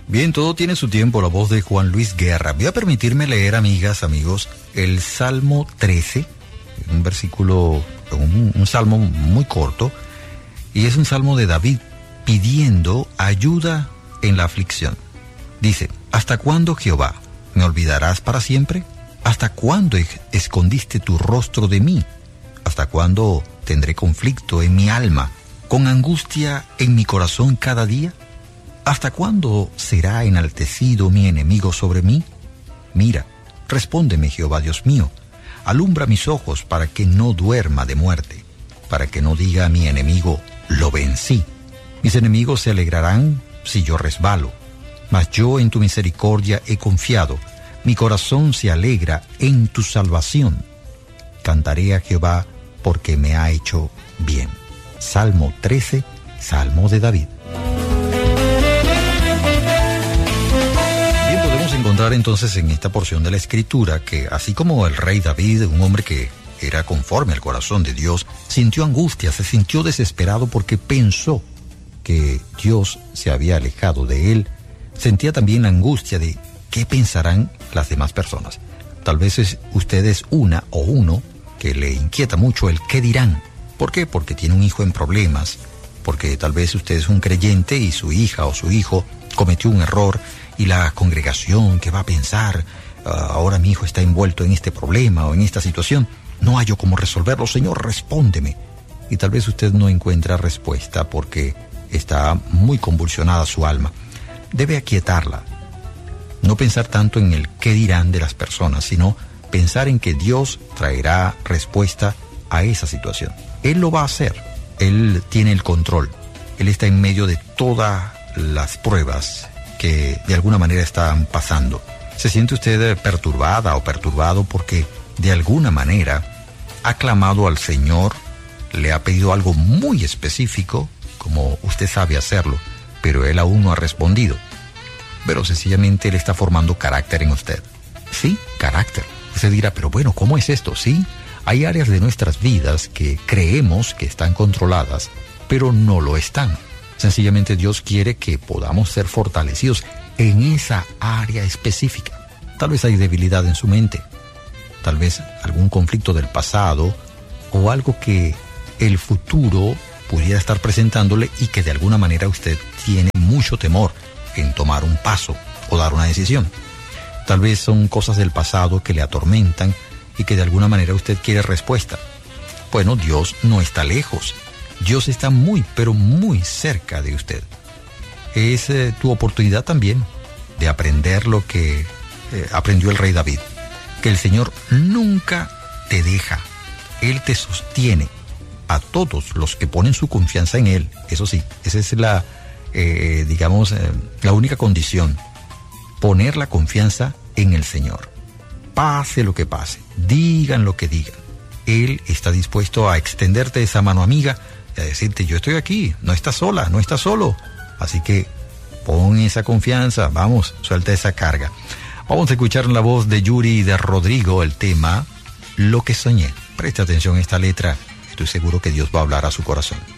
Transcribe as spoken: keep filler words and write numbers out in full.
Bien, todo tiene su tiempo, la voz de Juan Luis Guerra. Voy a permitirme leer, amigas, amigos, el Salmo trece, un versículo, un, un salmo muy corto, y es un salmo de David pidiendo ayuda en la aflicción. Dice: ¿Hasta cuándo, Jehová, me olvidarás para siempre? ¿Hasta cuándo escondiste tu rostro de mí? ¿Hasta cuándo tendré conflicto en mi alma, con angustia en mi corazón cada día? ¿Hasta cuándo será enaltecido mi enemigo sobre mí? Mira, respóndeme, Jehová Dios mío, alumbra mis ojos para que no duerma de muerte, para que no diga a mi enemigo, lo vencí. Mis enemigos se alegrarán si yo resbalo, mas yo en tu misericordia he confiado, mi corazón se alegra en tu salvación. Cantaré a Jehová porque me ha hecho bien. Salmo trece, Salmo de David. Bien, podemos encontrar entonces en esta porción de la Escritura que, así como el rey David, un hombre que era conforme al corazón de Dios, sintió angustia, se sintió desesperado porque pensó que Dios se había alejado de él, sentía también la angustia de qué pensarán las demás personas. Tal vez es, usted es una o uno que le inquieta mucho el qué dirán. ¿Por qué? Porque tiene un hijo en problemas, porque tal vez usted es un creyente y su hija o su hijo cometió un error y la congregación, ¿qué va a pensar? Uh, ahora mi hijo está envuelto en este problema o en esta situación, no hallo cómo resolverlo, Señor, respóndeme. Y tal vez usted no encuentra respuesta porque está muy convulsionada su alma. Debe aquietarla, no pensar tanto en el qué dirán de las personas, sino pensar en que Dios traerá respuesta a esa situación. Él lo va a hacer, Él tiene el control, Él está en medio de todas las pruebas que de alguna manera están pasando. ¿Se siente usted perturbada o perturbado porque de alguna manera ha clamado al Señor, le ha pedido algo muy específico, como usted sabe hacerlo, pero Él aún no ha respondido? Pero sencillamente Él está formando carácter en usted. Sí, carácter. Usted dirá, pero bueno, ¿cómo es esto? Sí, hay áreas de nuestras vidas que creemos que están controladas, pero no lo están. Sencillamente Dios quiere que podamos ser fortalecidos en esa área específica. Tal vez hay debilidad en su mente, tal vez algún conflicto del pasado o algo que el futuro pudiera estar presentándole y que de alguna manera usted tiene mucho temor en tomar un paso o dar una decisión. Tal vez son cosas del pasado que le atormentan y que de alguna manera usted quiere respuesta. Bueno, Dios no está lejos. Dios está muy, pero muy cerca de usted. Es eh, tu oportunidad también de aprender lo que eh, aprendió el rey David. Que el Señor nunca te deja. Él te sostiene. A todos los que ponen su confianza en Él. Eso sí, esa es la, eh, digamos, eh, la única condición. Poner la confianza en el Señor. Pase lo que pase, digan lo que digan. Él está dispuesto a extenderte esa mano amiga y a decirte, yo estoy aquí, no estás sola, no estás solo. Así que pon esa confianza, vamos, suelta esa carga. Vamos a escuchar la voz de Yuri y de Rodrigo el tema Lo que soñé. Presta atención a esta letra, estoy seguro que Dios va a hablar a su corazón.